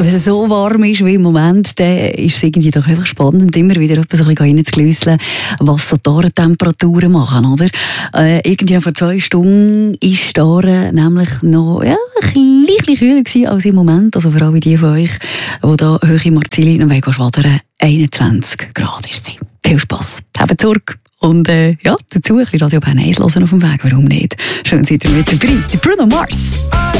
wenn es so warm ist wie im Moment, dann ist es irgendwie doch einfach spannend, immer wieder etwas so ein bisschen reinzuglüsseln, was so die Temperaturen machen, oder? Irgendwie vor 2 Stunden ist die Aare nämlich noch ein bisschen kühler gewesen als im Moment. Also für alle die von euch, die da hoch in Marzilien und schwadern, 21 Grad ist sie. Viel Spass. Habt zurück. Und dazu ein bisschen Radio Bern 1 hören auf dem Weg, warum nicht? Schön seid ihr mit dabei. Bruno Mars.